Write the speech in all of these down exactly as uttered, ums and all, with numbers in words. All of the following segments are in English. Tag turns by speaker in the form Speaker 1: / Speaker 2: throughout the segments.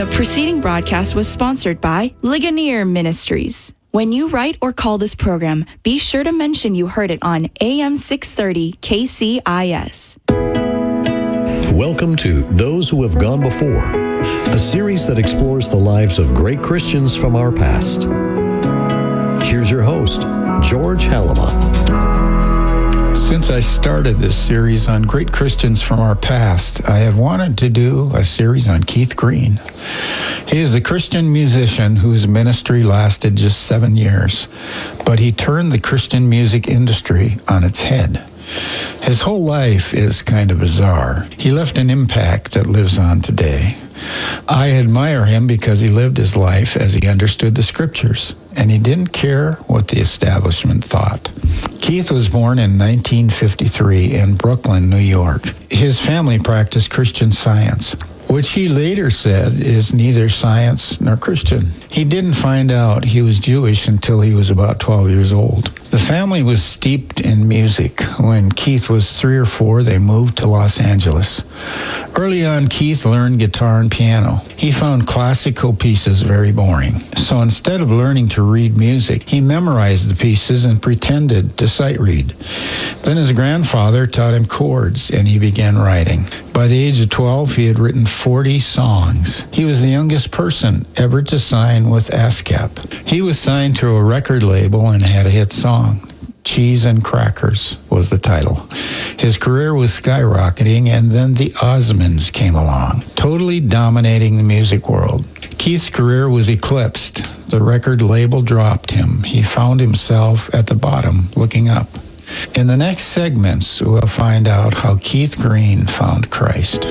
Speaker 1: The preceding broadcast was sponsored by Ligonier Ministries. When you write or call this program, be sure to mention you heard it on A M six thirty K C I S.
Speaker 2: Welcome to Those Who Have Gone Before, a series that explores the lives of great Christians from our past. Here's your host, George Halama.
Speaker 3: Since I started this series on great Christians from our past, I have wanted to do a series on Keith Green. He is a Christian musician whose ministry lasted just seven years, but he turned the Christian music industry on its head. His whole life is kind of bizarre. He left an impact that lives on today. I admire him because he lived his life as he understood the scriptures, and he didn't care what the establishment thought. Keith was born in nineteen fifty-three in Brooklyn, New York. His family practiced Christian Science, which he later said is neither science nor Christian. He didn't find out he was Jewish until he was about twelve years old. The family was steeped in music. When Keith was three or four, they moved to Los Angeles. Early on, Keith learned guitar and piano. He found classical pieces very boring. So instead of learning to read music, he memorized the pieces and pretended to sight read. Then his grandfather taught him chords, and he began writing. By the age of twelve, he had written forty songs. He was the youngest person ever to sign with ASCAP. He was signed to a record label and had a hit song. Cheese and Crackers was the title. His career was skyrocketing, and then the Osmonds came along, totally dominating the music world. Keith's career was eclipsed. The record label dropped him. He found himself at the bottom, looking up. In the next segments, we'll find out how Keith Green found Christ.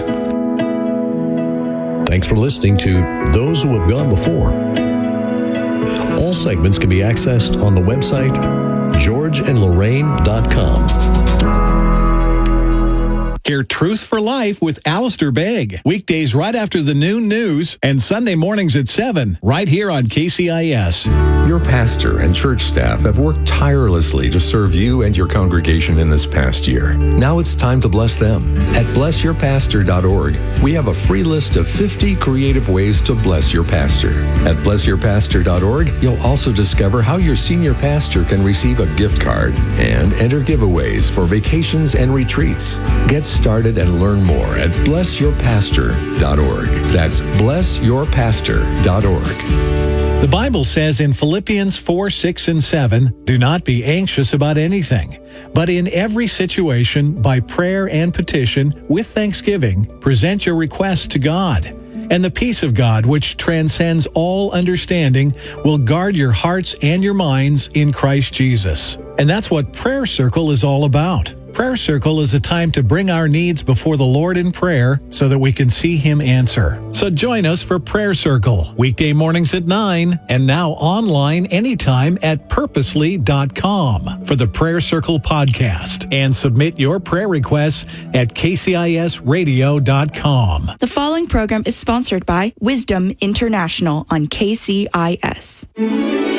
Speaker 2: Thanks for listening to Those Who Have Gone Before. All segments can be accessed on the website george and lorraine dot com.
Speaker 4: Hear Truth for Life with Alistair Begg. Weekdays right after the noon news and Sunday mornings at seven, right here on K C I S.
Speaker 5: Your pastor and church staff have worked tirelessly to serve you and your congregation in this past year. Now it's time to bless them. At bless your pastor dot org, we have a free list of fifty creative ways to bless your pastor. At bless your pastor dot org, you'll also discover how your senior pastor can receive a gift card and enter giveaways for vacations and retreats. Get started and learn more at bless your pastor dot org. That's bless your pastor dot org.
Speaker 4: The Bible says in Philippians four, six, and seven, do not be anxious about anything, but in every situation, by prayer and petition, with thanksgiving, present your requests to God. And the peace of God, which transcends all understanding, will guard your hearts and your minds in Christ Jesus. And that's what Prayer Circle is all about. Prayer Circle is a time to bring our needs before the Lord in prayer so that we can see Him answer. So join us for Prayer Circle, weekday mornings at nine, and now online anytime at purposely dot com for the Prayer Circle podcast. And submit your prayer requests at K C I S radio dot com.
Speaker 1: The following program is sponsored by Wisdom International on K C I S.